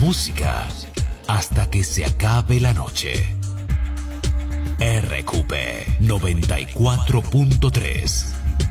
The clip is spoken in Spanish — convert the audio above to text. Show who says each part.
Speaker 1: música hasta que se acabe la noche. RQP 94.3